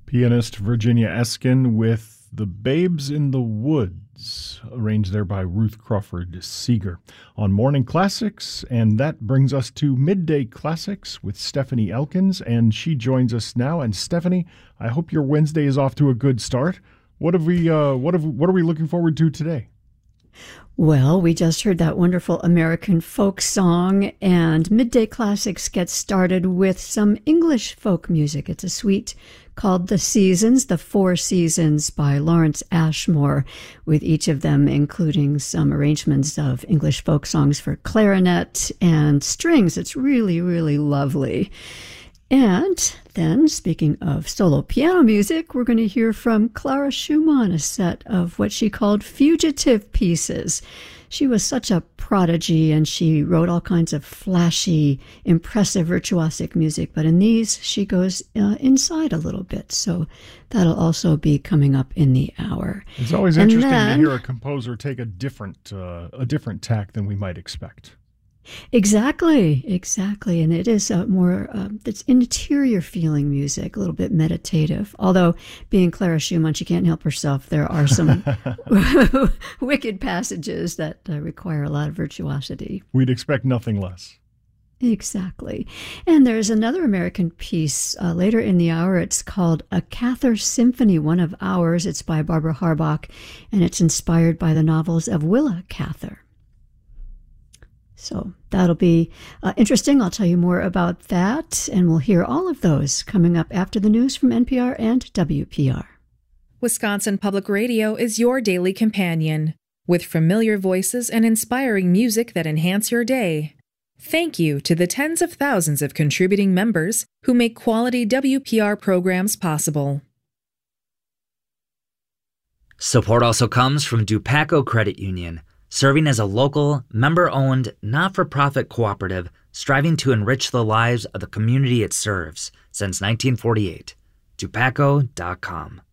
Pianist Virginia Eskin with The Babes in the Woods, arranged there by Ruth Crawford Seeger on Morning Classics. And that brings us to Midday Classics with Stephanie Elkins, and she joins us now. And Stephanie, I hope your Wednesday is off to a good start. What are we looking forward to today? Well, we just heard that wonderful American folk song, and Midday Classics gets started with some English folk music. It's a suite called The Seasons, the Four Seasons by Lawrence Ashmore, with each of them including some arrangements of English folk songs for clarinet and strings. It's really, really lovely. And then, speaking of solo piano music, we're going to hear from Clara Schumann, a set of what she called fugitive pieces. She was such a prodigy, and she wrote all kinds of flashy, impressive, virtuosic music. But in these, she goes inside a little bit. So that'll also be coming up in the hour. It's always interesting to hear a composer take a different tack than we might expect. Exactly. And it is more, it's interior feeling music, a little bit meditative. Although, being Clara Schumann, she can't help herself. There are some wicked passages that require a lot of virtuosity. We'd expect nothing less. Exactly. And there's another American piece later in the hour. It's called A Cather Symphony, One of Ours. It's by Barbara Harbach, and it's inspired by the novels of Willa Cather. So that'll be interesting. I'll tell you more about that, and we'll hear all of those coming up after the news from NPR and WPR. Wisconsin Public Radio is your daily companion, with familiar voices and inspiring music that enhance your day. Thank you to the tens of thousands of contributing members who make quality WPR programs possible. Support also comes from Dupaco Credit Union, serving as a local, member-owned, not-for-profit cooperative striving to enrich the lives of the community it serves since 1948. Dupaco.com.